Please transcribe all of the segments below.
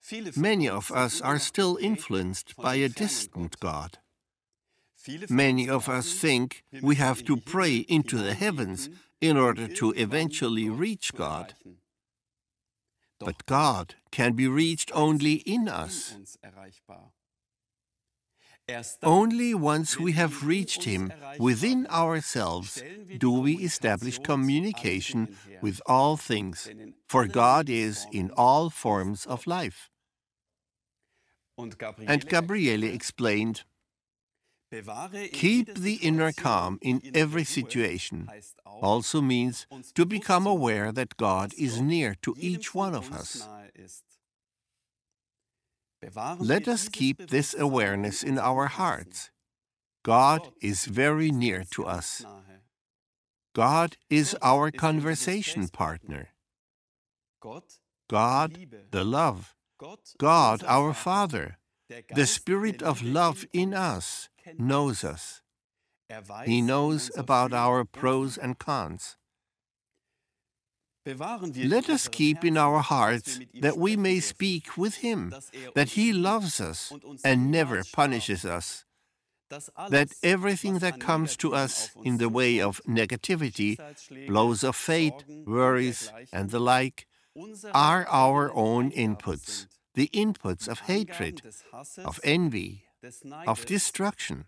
Many of us are still influenced by a distant God. Many of us think we have to pray into the heavens in order to eventually reach God. But God can be reached only in us. Only once we have reached Him within ourselves do we establish communication with all things, for God is in all forms of life. And Gabriele explained, keep the inner calm in every situation also means to become aware that God is near to each one of us. Let us keep this awareness in our hearts. God is very near to us. God is our conversation partner. God, the love. God, our Father. The Spirit of love in us knows us. He knows about our pros and cons. Let us keep in our hearts that we may speak with Him, that He loves us and never punishes us, that everything that comes to us in the way of negativity, blows of fate, worries, and the like, are our own inputs, the inputs of hatred, of envy, of destruction.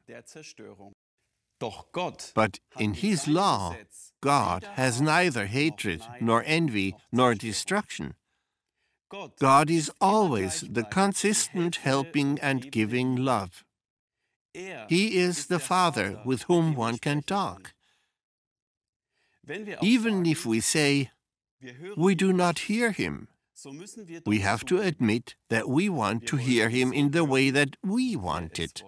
But in His law, God has neither hatred, nor envy, nor destruction. God is always the consistent helping and giving love. He is the Father with whom one can talk. Even if we say, we do not hear Him, we have to admit that we want to hear Him in the way that we want it.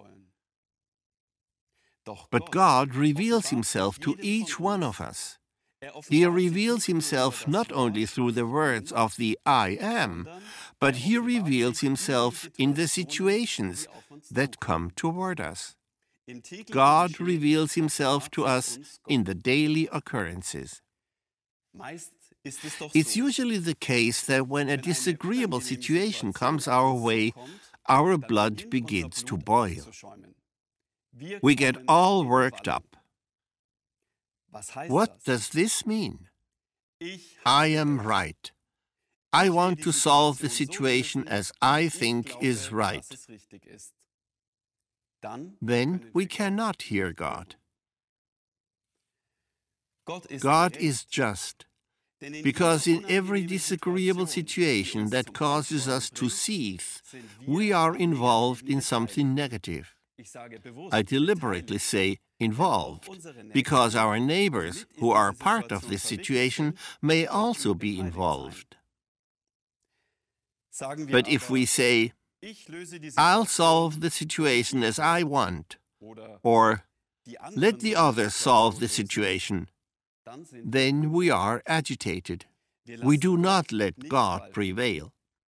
But God reveals Himself to each one of us. He reveals Himself not only through the words of the I Am, but He reveals Himself in the situations that come toward us. God reveals Himself to us in the daily occurrences. It's usually the case that when a disagreeable situation comes our way, our blood begins to boil. We get all worked up. What does this mean? I am right. I want to solve the situation as I think is right. Then we cannot hear God. God is just, because in every disagreeable situation that causes us to seethe, we are involved in something negative. I deliberately say involved, because our neighbors, who are part of this situation, may also be involved. But if we say, I'll solve the situation as I want, or let the others solve the situation, then we are agitated. We do not let God prevail.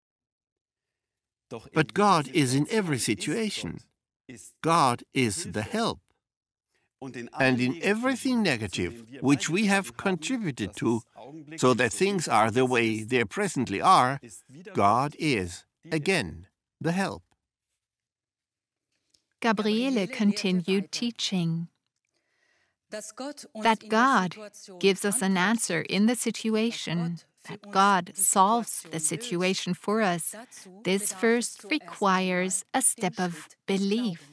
But God is in every situation. God is the help. And in everything negative which we have contributed to, so that things are the way they presently are, God is, again, the help. Gabriele continued teaching that God gives us an answer in the situation, that God solves the situation for us. This first requires a step of belief.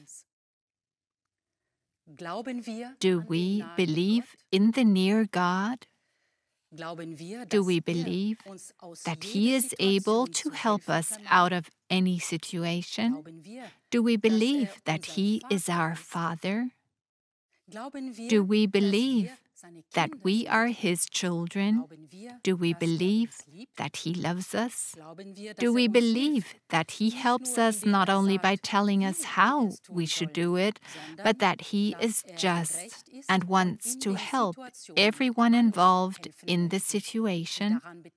Do we believe in the near God? Do we believe that He is able to help us out of any situation? Do we believe that He is our Father? Do we believe that we are His children? Do we believe that He loves us? Do we believe that He helps us not only by telling us how we should do it, but that He is just and wants to help everyone involved in the situation?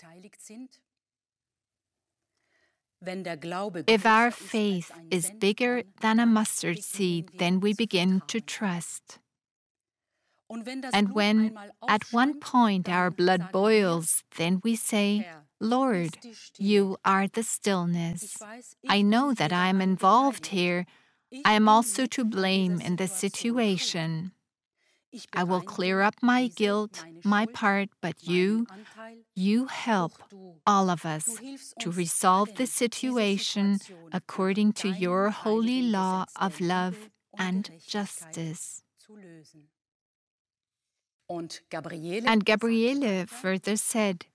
If our faith is bigger than a mustard seed, then we begin to trust. And when at one point our blood boils, then we say, Lord, you are the stillness. I know that I am involved here. I am also to blame in this situation. I will clear up my guilt, my part, but you help all of us to resolve the situation according to your holy law of love and justice. And Gabriele further said,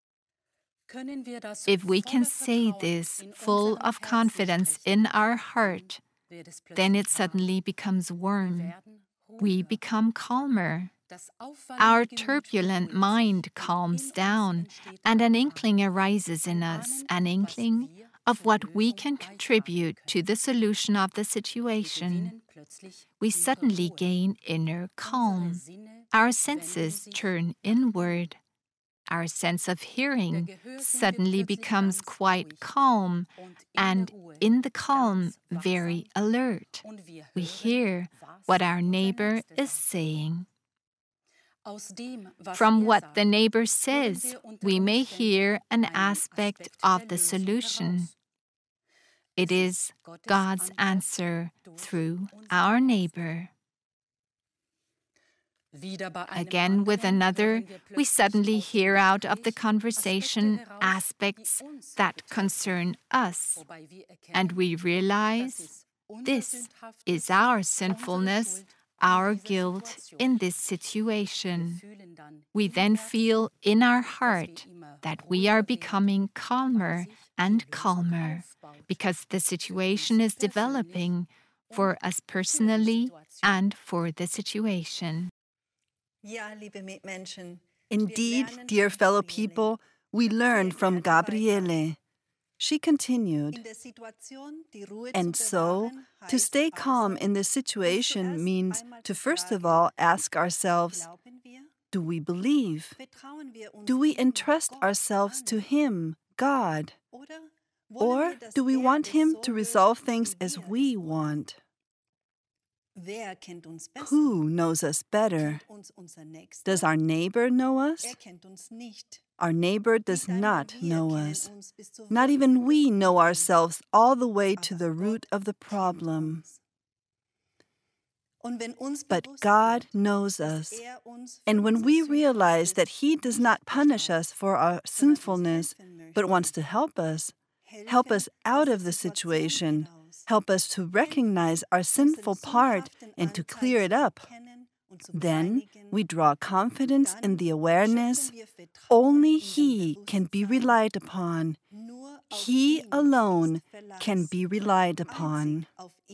if we can say this full of confidence in our heart, then it suddenly becomes warm. We become calmer. Our turbulent mind calms down, and an inkling arises in us, an inkling of what we can contribute to the solution of the situation. We suddenly gain inner calm. Our senses turn inward. Our sense of hearing suddenly becomes quite calm, and in the calm, very alert. We hear what our neighbor is saying. From what the neighbor says, we may hear an aspect of the solution. It is God's answer through our neighbor. Again, with another, we suddenly hear out of the conversation aspects that concern us, and we realize this is our sinfulness, our guilt in this situation. We then feel in our heart that we are becoming calmer and calmer because the situation is developing for us personally and for the situation. Indeed, dear fellow people, we learned from Gabriele. She continued, and so, to stay calm in this situation means to first of all ask ourselves, do we believe? Do we entrust ourselves to Him, God? Or do we want Him to resolve things as we want? Who knows us better? Does our neighbor know us? Our neighbor does not know us. Not even we know ourselves all the way to the root of the problem. But God knows us. And when we realize that He does not punish us for our sinfulness, but wants to help us out of the situation, help us to recognize our sinful part and to clear it up, then we draw confidence in the awareness only He can be relied upon. He alone can be relied upon.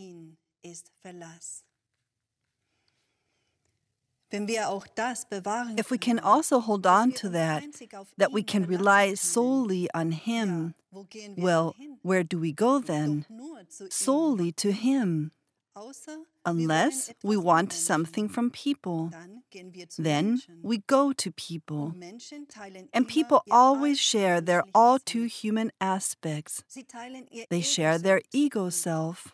If we can also hold on to that we can rely solely on Him, well, where do we go then? Solely to Him. Unless we want something from people, then we go to people. And people always share their all too human aspects. They share their ego self.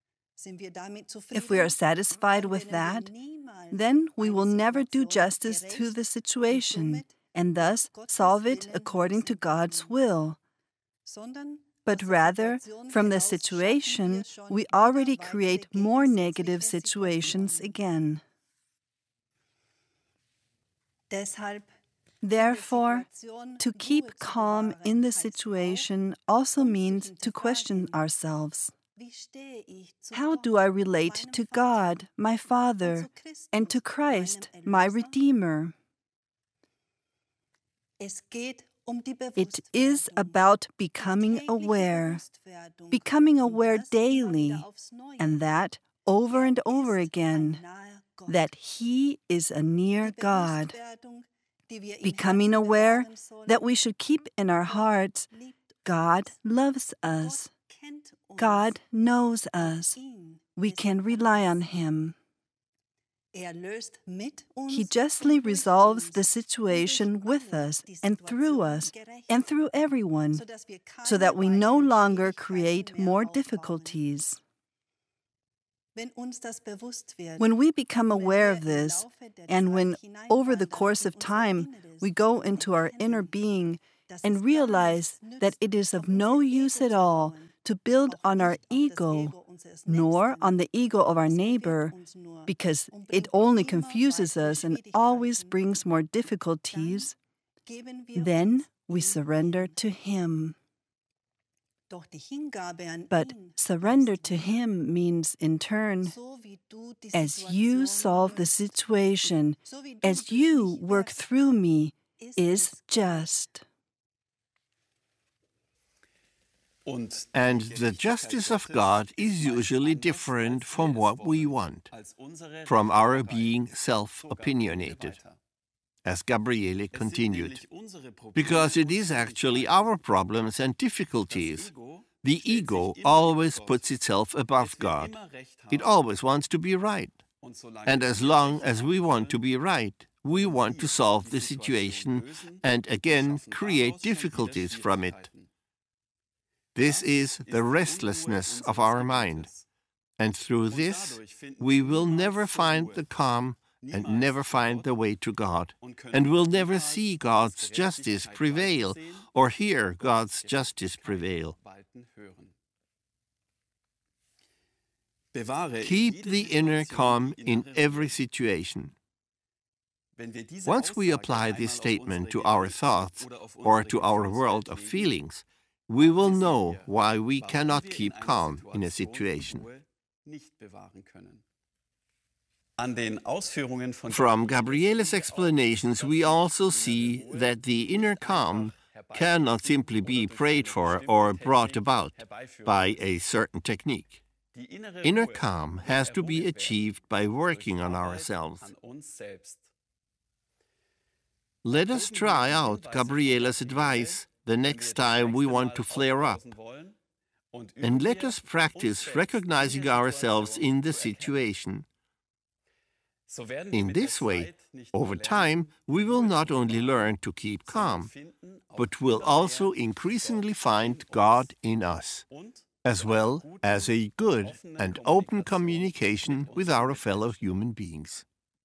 If we are satisfied with that, then we will never do justice to the situation and thus solve it according to God's will. But rather, from the situation, we already create more negative situations again. Therefore, to keep calm in the situation also means to question ourselves. How do I relate to God, my Father, and to Christ, my Redeemer? It is about becoming aware daily, and that over and over again, that He is a near God. Becoming aware that we should keep in our hearts, God loves us. God knows us. We can rely on Him. He justly resolves the situation with us and through everyone, so that we no longer create more difficulties. When we become aware of this, and when over the course of time we go into our inner being and realize that it is of no use at all to build on our ego, nor on the ego of our neighbor, because it only confuses us and always brings more difficulties, then we surrender to Him. But surrender to Him means, in turn, as you solve the situation, as you work through me, is just. And the justice of God is usually different from what we want, from our being self-opinionated, as Gabriele continued, because it is actually our problems and difficulties. The ego always puts itself above God. It always wants to be right. And as long as we want to be right, we want to solve the situation and again create difficulties from it. This is the restlessness of our mind. And through this, we will never find the calm and never find the way to God, and will never see God's justice prevail or hear God's justice prevail. Keep the inner calm in every situation. Once we apply this statement to our thoughts or to our world of feelings, we will know why we cannot keep calm in a situation. From Gabriele's explanations, we also see that the inner calm cannot simply be prayed for or brought about by a certain technique. Inner calm has to be achieved by working on ourselves. Let us try out Gabriele's advice the next time we want to flare up, and let us practice recognizing ourselves in the situation. In this way, over time, we will not only learn to keep calm, but will also increasingly find God in us, as well as a good and open communication with our fellow human beings.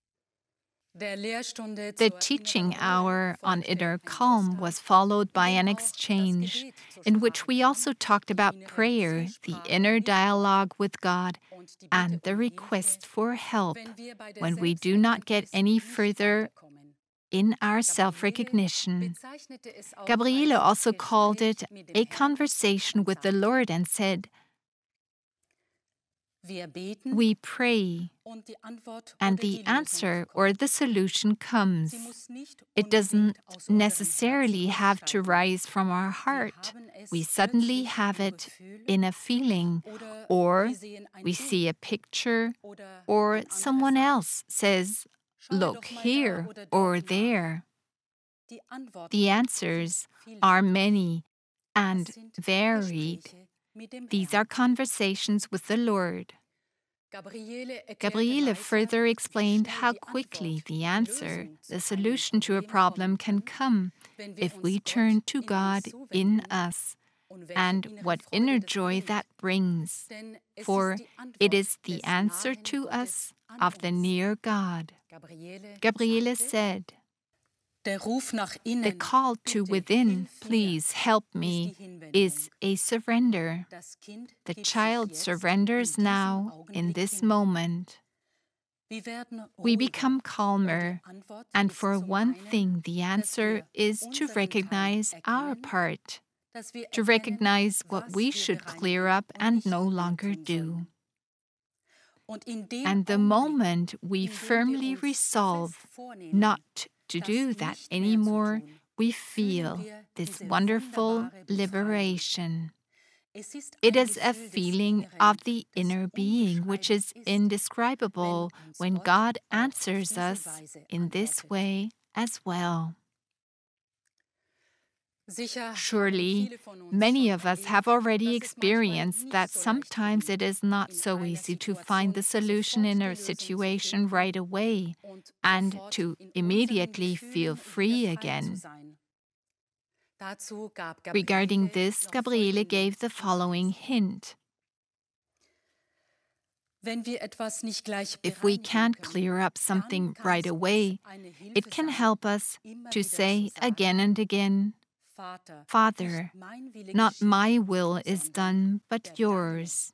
The teaching hour on inner calm was followed by an exchange in which we also talked about prayer, the inner dialogue with God, and the request for help when we do not get any further in our self-recognition. Gabriele also called it a conversation with the Lord and said, "We pray, and the answer or the solution comes. It doesn't necessarily have to rise from our heart. We suddenly have it in a feeling, or we see a picture, or someone else says, 'Look here or there.' The answers are many and varied. These are conversations with the Lord." Gabriele further explained how quickly the answer, the solution to a problem can come if we turn to God in us, and what inner joy that brings, for it is the answer to us of the near God. Gabriele said, "The call to within, please help me, is a surrender. The child surrenders now in this moment. We become calmer, and for one thing the answer is to recognize our part, to recognize what we should clear up and no longer do. And the moment we firmly resolve not to do that anymore, we feel this wonderful liberation. It is a feeling of the inner being which is indescribable when God answers us in this way as well." Surely, many of us have already experienced that sometimes it is not so easy to find the solution in a situation right away and to immediately feel free again. Regarding this, Gabriele gave the following hint. If we can't clear up something right away, it can help us to say again and again, Father, not my will is done, but yours.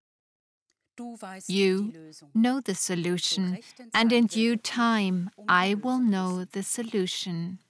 You know the solution, and in due time I will know the solution.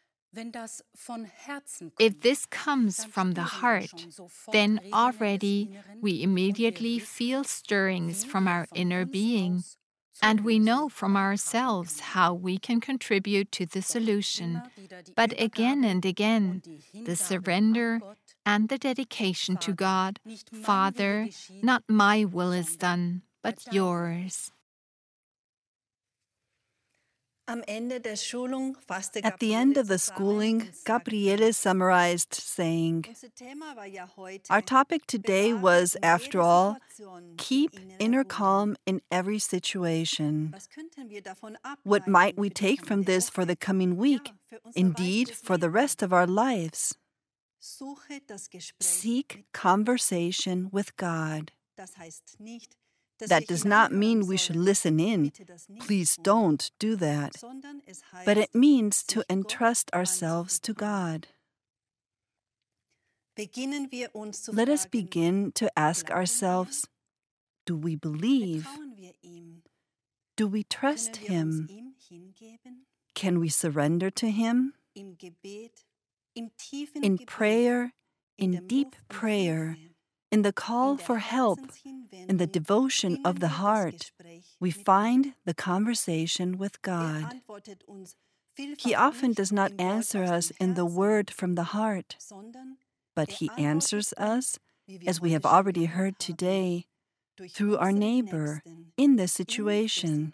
If this comes from the heart, then already we immediately feel stirrings from our inner being, and we know from ourselves how we can contribute to the solution. But again and again, the surrender and the dedication to God, Father, not my will is done, but yours. At the end of the schooling, Gabriele summarized, saying, "Our topic today was, after all, keep inner calm in every situation. What might we take from this for the coming week, indeed for the rest of our lives? Seek conversation with God. That does not mean we should listen in. Please don't do that. But it means to entrust ourselves to God. Let us begin to ask ourselves, do we believe? Do we trust Him? Can we surrender to Him? In prayer, in deep prayer, in the call for help, in the devotion of the heart, we find the conversation with God. He often does not answer us in the word from the heart, but He answers us, as we have already heard today, through our neighbor in this situation.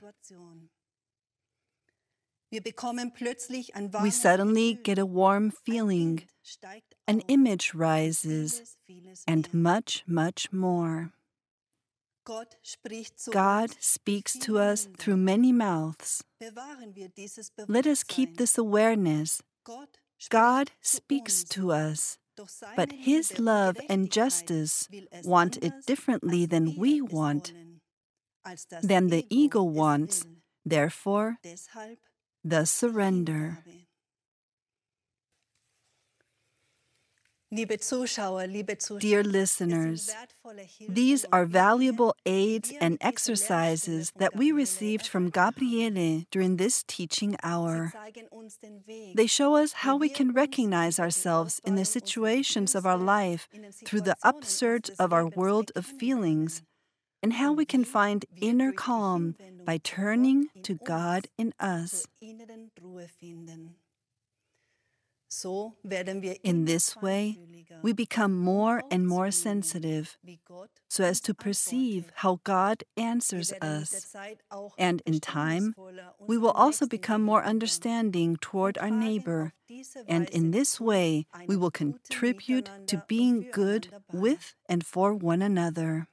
We suddenly get a warm feeling, an image rises, and much, much more. God speaks to us through many mouths. Let us keep this awareness. God speaks to us, but His love and justice want it differently than we want, than the ego wants. Therefore, the surrender. Dear listeners, these are valuable aids and exercises that we received from Gabriele during this teaching hour. They show us how we can recognize ourselves in the situations of our life through the upsurge of our world of feelings, and how we can find inner calm by turning to God in us. In this way, we become more and more sensitive, so as to perceive how God answers us. And in time, we will also become more understanding toward our neighbor, and in this way, we will contribute to being good with and for one another.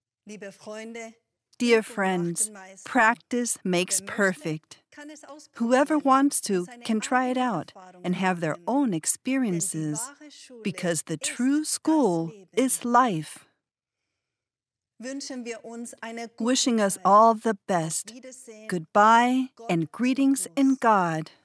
Dear friends, practice makes perfect. Whoever wants to can try it out and have their own experiences, because the true school is life. Wishing us all the best. Goodbye and greetings in God.